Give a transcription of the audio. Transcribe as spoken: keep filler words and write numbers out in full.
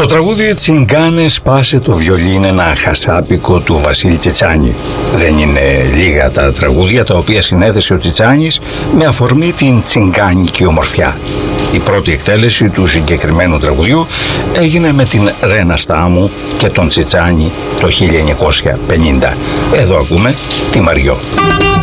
Το τραγούδι «Τσιγκάνε σπάσε το βιολί» είναι ένα χασάπικο του Βασίλη Τσιτσάνη. Δεν είναι λίγα τα τραγούδια τα οποία συνέθεσε ο Τσιτσάνης με αφορμή την τσιγκάνικη ομορφιά. Η πρώτη εκτέλεση του συγκεκριμένου τραγουδιού έγινε με την Ρένα Στάμου και τον Τσιτσάνη το χίλια εννιακόσια πενήντα. Εδώ ακούμε τη Μαριό.